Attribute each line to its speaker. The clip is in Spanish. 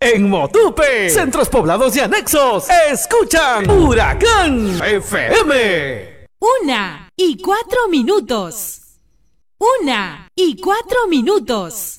Speaker 1: En Motupe, centros poblados y anexos, escuchan Huracán FM.
Speaker 2: 1:04. 1:04.